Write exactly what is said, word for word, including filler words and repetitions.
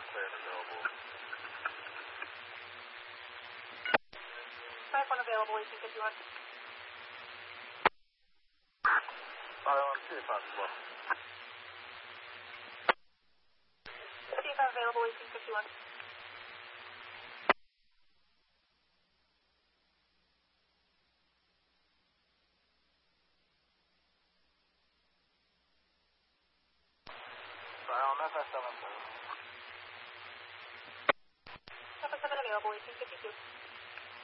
cleared available. five one available, eighteen fifty-one. five one two five as well. fifty-five available, eighteen fifty-one. Sorry, on F S seven, sir.